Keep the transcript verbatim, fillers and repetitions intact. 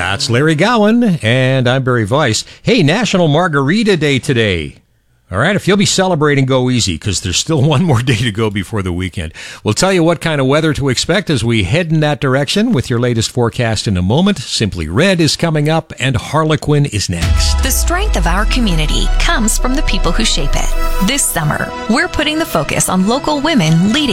That's Larry Gowan, and I'm Barry Weiss. Hey, National Margarita Day today. All right, if you'll be celebrating, go easy, because there's still one more day to go before the weekend. We'll tell you what kind of weather to expect as we head in that direction with your latest forecast in a moment. Simply Red is coming up, and Harlequin is next. The strength of our community comes from the people who shape it. This summer, we're putting the focus on local women leading